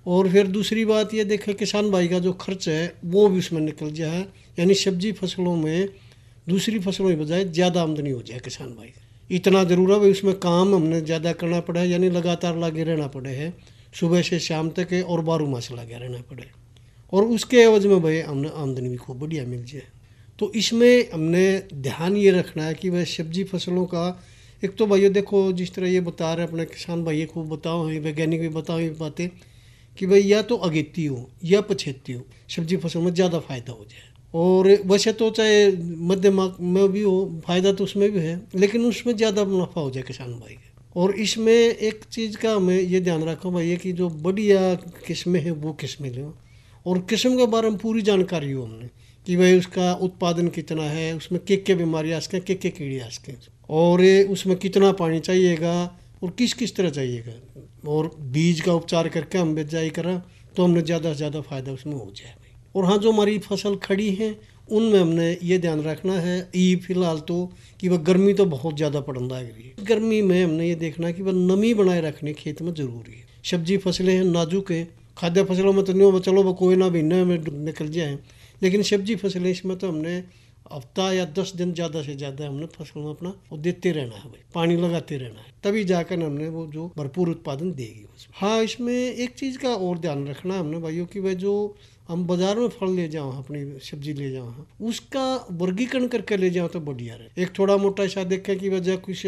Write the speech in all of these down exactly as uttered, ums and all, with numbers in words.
और फिर दूसरी बात ये देखें, किसान भाई का जो खर्च है वो भी उसमें निकल जाए, यानी सब्जी फसलों में दूसरी फसलों की बजाय ज़्यादा आमदनी हो जाए किसान भाई। इतना ज़रूर है भाई, उसमें काम हमने ज़्यादा करना पड़ा है, यानी लगातार लगे रहना पड़े है, सुबह से शाम तक है, और बारह मास लगे रहना पड़े, और उसके एवज में भाई हमने आमदनी भी खूब बढ़िया मिल जाए। तो इसमें हमने ध्यान ये रखना है कि वह सब्जी फसलों का, एक तो भाई देखो जिस तरह ये बता रहे अपने किसान भाई खूब बताओ हैं, वैज्ञानिक भी बताओ ये बातें कि भाई या तो अगेती हो या पछेती हो, सब्जी फसल में ज़्यादा फायदा हो जाए। और वैसे तो चाहे मध्यम में भी हो फायदा तो उसमें भी है, लेकिन उसमें ज़्यादा मुनाफा हो जाए किसान भाई का। और इसमें एक चीज़ का हमें ये ध्यान रखो भाई कि जो बढ़िया किस्में हैं वो किस्में लें, और किस्म के बारे में पूरी जानकारी हो हमने कि भाई उसका उत्पादन कितना है, उसमें के के बीमारियाँ आ सकें, के के कीड़े आ सकें, और उसमें कितना पानी चाहिएगा और किस किस तरह चाहिएगा, और बीज का उपचार करके हम बिजाई करें तो हमने ज़्यादा से ज़्यादा फ़ायदा उसमें हो जाए भाई। और हाँ, जो हमारी फसल खड़ी है उनमें हमने ये ध्यान रखना है ये फिलहाल तो कि वह गर्मी तो बहुत ज़्यादा पड़ने लग रही है, गर्मी में हमने ये देखना है कि वह नमी बनाए रखने खेत में ज़रूरी है। सब्जी फसलें हैं नाजुक है, खाद्य फसलों में तो नहीं हो चलो वो कोई ना महीने में निकल जाए, लेकिन सब्जी फसलें इसमें तो हमने हफ्ता या दस दिन ज़्यादा से ज़्यादा हमने फसल में अपना वो देते रहना है भाई, पानी लगाते रहना है, तभी जाकर हमने वो जो भरपूर उत्पादन देगी उसमें। हाँ, इसमें एक चीज़ का और ध्यान रखना है हमने भाइयों कि वह जो हम बाजार में फल ले जाओ, अपनी सब्जी ले जाओ, उसका वर्गीकरण करके ले जाओ तो बढ़िया रहे। एक थोड़ा मोटा ऐसा देखें कि वजह कुछ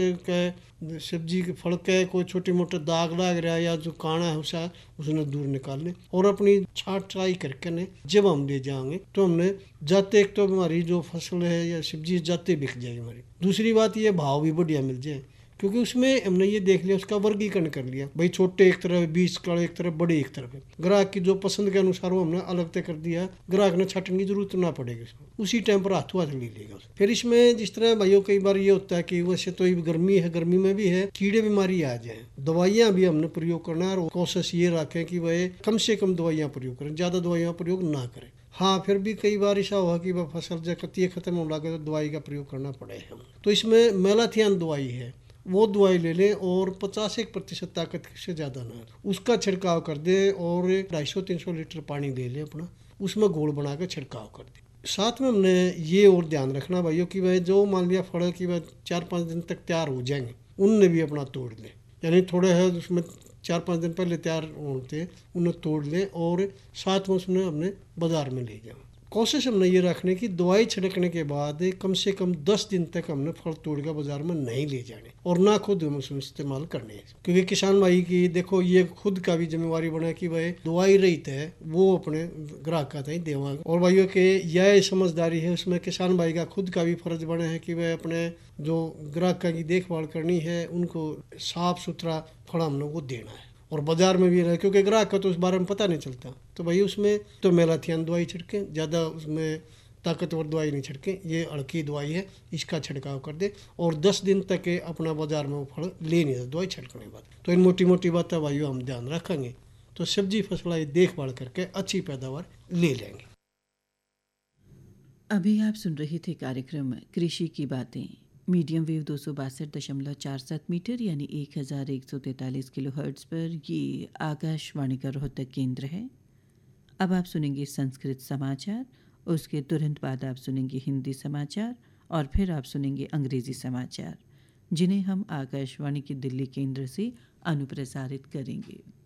का सब्जी के फल के कोई छोटे मोटे दाग लाग रहा है या जो काना है उसा उसने दूर निकाल ले, और अपनी छाट छाई करके ने जब हम ले जाएंगे तो हमने जाते एक तो हमारी जो फसल है या सब्जी जाते बिक जाएगी हमारी। दूसरी बात ये भाव भी बढ़िया मिल जाए, क्योंकि उसमें हमने ये देख लिया उसका वर्गीकरण कर लिया भाई, छोटे एक तरफ, बीस कड़े एक तरफ, बड़े एक तरफ है। ग्राहक की जो पसंद के अनुसार वो हमने अलग तय कर दिया, ग्राहक ने छाटने की जरूरत ना पड़ेगी, उसमें उसी टाइम पर हाथों हाथ ले लेगा। फिर इसमें जिस तरह भाइयों कई बार ये होता है कि वैसे तो गर्मी है, गर्मी में भी है कीड़े बीमारी आ जाए, दवाइयाँ भी हमने प्रयोग करना है, और कोशिश ये रखें कि वह कम से कम दवाइयाँ प्रयोग करें, ज़्यादा दवाइयाँ प्रयोग ना करें। हाँ, फिर भी कई बार ऐसा हुआ कि वह फसल जब कतिये खत्म हो लगे तो दवाई का प्रयोग करना पड़े हम, तो इसमें मेलाथियन दवाई है वो दवाई ले लें, और पचास एक प्रतिशत ताकत से ज़्यादा ना उसका छिड़काव कर दे, और ढाई सौ तीन सौ लीटर पानी ले लें अपना, उसमें घोल बना कर छिड़काव कर दे। साथ में हमने ये और ध्यान रखना भाइयों कि वह जो मान लिया फल कि वह चार पाँच दिन तक तैयार हो जाएंगे, उनने भी अपना तोड़ लें, यानी थोड़े है उसमें चार पाँच दिन पहले तैयार होते उन्हें तोड़ लें, और साथ में उसमें हमने बाज़ार में ले जाएं। कोशिश हमने ये रखने की दवाई छिड़कने के बाद कम से कम दस दिन तक हमने फल तोड़ कर बाजार में नहीं ले जाने, और ना खुद हम उसमें इस्तेमाल करने, क्योंकि किसान भाई की देखो ये खुद का भी जिम्मेवारी बने कि भाई दवाई रहित है वो अपने ग्राहक का ही देवा, और भाइयों के यह समझदारी है उसमें किसान भाई का खुद का भी फर्ज बने है कि वह अपने जो ग्राहक की देखभाल करनी है, उनको साफ सुथरा फल हम लोग को देना है, और बाजार में भी रहे, क्योंकि ग्राहक का तो उस बारे में पता नहीं चलता, तो भाई उसमें तो मेलाथियन दवाई छिड़कें, ज़्यादा उसमें ताकतवर दवाई नहीं छिड़कें, ये अड़की दवाई है इसका छिड़काव कर दे, और दस दिन तक अपना बाजार में वो फल ले नहीं दवाई छिड़कने के बाद। तो इन मोटी मोटी बातें भाइयों हम ध्यान रखेंगे तो सब्जी फसल देखभाल करके अच्छी पैदावार ले लेंगे। अभी आप सुन रहे थे कार्यक्रम कृषि की बातें, मीडियम वेव दो सौ बासठ दशमलव चार सात मीटर यानी एक हज़ार एक सौ तैंतालीस किलो हर्ट्ज़ पर। ये आकाशवाणी का रोहतक केंद्र है। अब आप सुनेंगे संस्कृत समाचार, उसके तुरंत बाद आप सुनेंगे हिंदी समाचार, और फिर आप सुनेंगे अंग्रेज़ी समाचार, जिन्हें हम आकाशवाणी के दिल्ली केंद्र से अनुप्रसारित करेंगे।